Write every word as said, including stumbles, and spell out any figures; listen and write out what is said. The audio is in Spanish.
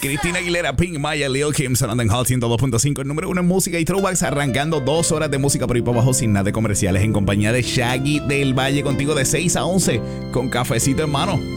Cristina Aguilera, Pink, Maya, Lil Kim, sonando en Hot ciento dos punto cinco, el número uno en música y throwbacks, arrancando dos horas de música por ahí para abajo sin nada de comerciales, en compañía de Shaggy del Valle, contigo de seis a once, con cafecito en mano.